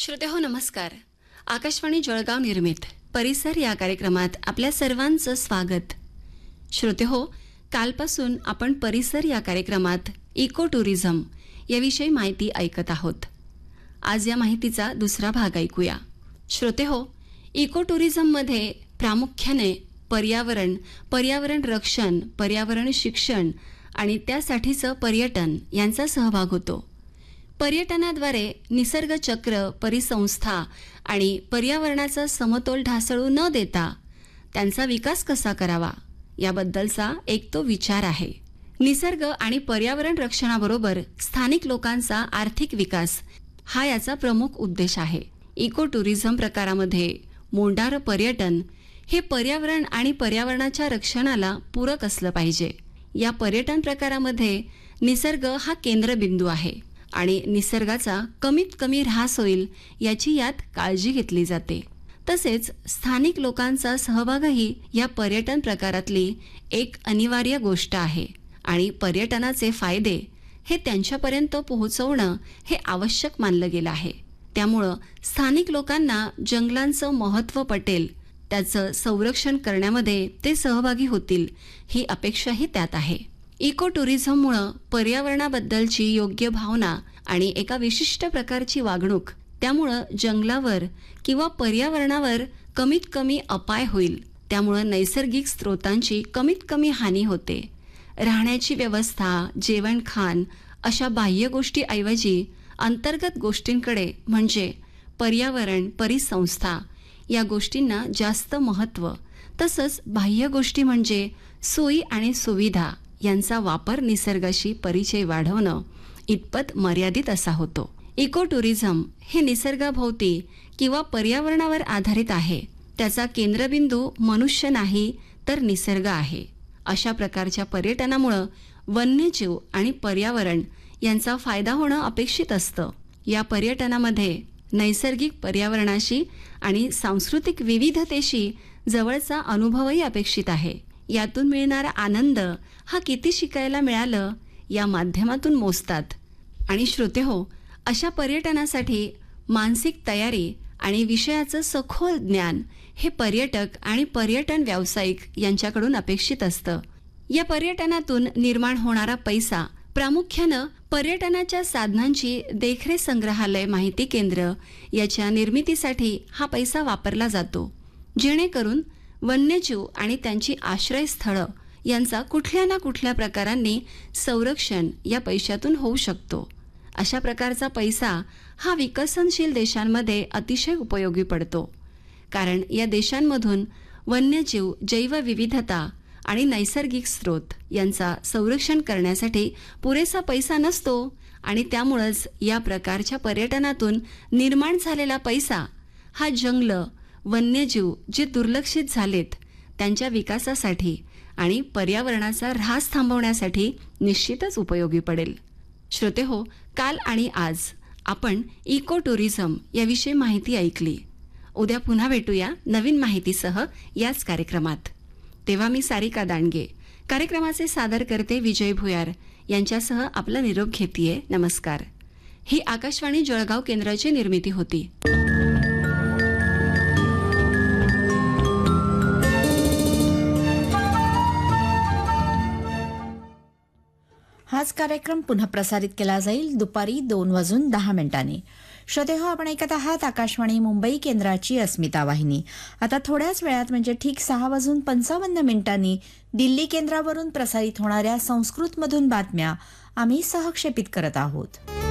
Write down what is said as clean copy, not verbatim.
श्रोतेहो नमस्कार. आकाशवाणी जळगाव निर्मित परिसर या कार्यक्रमात आपल्या सर्वांचं स्वागत. श्रोतेहो, कालपासून आपण परिसर या कार्यक्रमात इको टुरिझम याविषयी माहिती ऐकत आहोत. आज या माहितीचा दुसरा भाग ऐकूया. श्रोतेहो, इको टुरिझममध्ये प्रामुख्याने पर्यावरण रक्षण, पर्यावरण शिक्षण आणि त्यासाठीचं पर्यटन यांचा सहभाग होतो. पर्यटनाद्वारे निसर्ग चक्र, परिसंस्था आणि पर्यावरणाचा समतोल ढासळू न देता त्यांचा विकास कसा करावा याबद्दलचा एक तो विचार आहे. निसर्ग आणि पर्यावरण रक्षणाबरोबर स्थानिक लोकांचा आर्थिक विकास हा याचा प्रमुख उद्देश आहे. इको टुरिझम प्रकारामध्ये मोंडार पर्यटन हे पर्यावरण आणि पर्यावरणाच्या रक्षणाला पूरक असलं पाहिजे. या पर्यटन प्रकारामध्ये निसर्ग हा केंद्रबिंदू आहे आणि निसर्गाचा कमीत कमी ऱ्हास होईल याची यात काळजी घेतली जाते. तसेच स्थानिक लोकांचा सहभागही या पर्यटन प्रकारातली एक अनिवार्य गोष्ट आहे आणि पर्यटनाचे फायदे हे त्यांच्यापर्यंत पोहोचवणं हे आवश्यक मानलं गेलं आहे. त्यामुळं स्थानिक लोकांना जंगलांचं महत्त्व पटेल, त्याचं संरक्षण करण्यामध्ये ते सहभागी होतील ही अपेक्षाही त्यात आहे. इको टुरिझममुळं पर्यावरणाबद्दलची योग्य भावना आणि एका विशिष्ट प्रकारची वागणूक, त्यामुळं जंगलावर किंवा पर्यावरणावर कमीत कमी अपाय होईल. त्यामुळं नैसर्गिक स्रोतांची कमीत कमी हानी होते. राहण्याची व्यवस्था, जेवणखान अशा बाह्य गोष्टीऐवजी अंतर्गत गोष्टींकडे म्हणजे पर्यावरण, परिसंस्था या गोष्टींना जास्त महत्त्व, तसंच बाह्य गोष्टी म्हणजे सोयी आणि सुविधा यांचा वापर निसर्गाशी परिचय वाढवणं इतपत मर्यादित असा होतो. इको टुरिझम हे निसर्गाभोवती किंवा पर्यावरणावर आधारित आहे. त्याचा केंद्रबिंदू मनुष्य नाही तर निसर्ग आहे. अशा प्रकारच्या पर्यटनामुळं वन्यजीव आणि पर्यावरण यांचा फायदा होणं अपेक्षित असतं. या पर्यटनामध्ये नैसर्गिक पर्यावरणाशी आणि सांस्कृतिक विविधतेशी जवळचा अनुभवही अपेक्षित आहे. यातून मिळणारा आनंद हा किती शिकायला मिळालं या माध्यमातून मोजतात. आणि श्रोतेहो, अशा पर्यटनासाठी मानसिक तयारी आणि विषयाचं सखोल ज्ञान हे पर्यटक आणि पर्यटन व्यावसायिक यांच्याकडून अपेक्षित असतं. या पर्यटनातून निर्माण होणारा पैसा प्रामुख्यानं पर्यटनाच्या साधनांची देखरेख, संग्रहालय, माहिती केंद्र याच्या निर्मितीसाठी हा पैसा वापरला जातो, जेणेकरून वन्यजीव आणि त्यांची आश्रयस्थळं यांचा कुठल्या ना कुठल्या प्रकारांनी संरक्षण या पैशातून होऊ शकतो. अशा प्रकारचा पैसा हा विकसनशील देशांमध्ये अतिशय उपयोगी पडतो, कारण या देशांमधून वन्यजीव, जैवविविधता आणि नैसर्गिक स्रोत यांचा संरक्षण करण्यासाठी पुरेसा पैसा नसतो आणि त्यामुळंच या प्रकारच्या पर्यटनातून निर्माण झालेला पैसा हा जंगलं, वन्यजीव जे दुर्लक्षित झालेत त्यांच्या विकासासाठी आणि पर्यावरणाचा ऱ्हास थांबवण्यासाठी निश्चितच उपयोगी पडेल. श्रोतेहो, काल आणि आज आपण इको टुरिझम याविषयी माहिती ऐकली. उद्या पुन्हा भेटूया नवीन माहितीसह याच कार्यक्रमात. तेव्हा मी सारिका दांडगे, कार्यक्रमाचे सादर करते विजय भुयार यांच्यासह आपला निरोप घेतीये. नमस्कार. ही आकाशवाणी जळगाव केंद्राची निर्मिती होती. हाच कार्यक्रम पुन्हा प्रसारित केला जाईल दुपारी 2:10 श्रोतेहो, आपण ऐकत आहात आकाशवाणी मुंबई केंद्राची अस्मिता वाहिनी. आता थोड्याच वेळात म्हणजे ठीक 6:55 दिल्ली केंद्रावरून प्रसारित होणाऱ्या संस्कृतमधून बातम्या आम्ही सहक्षेपित करत आहोत.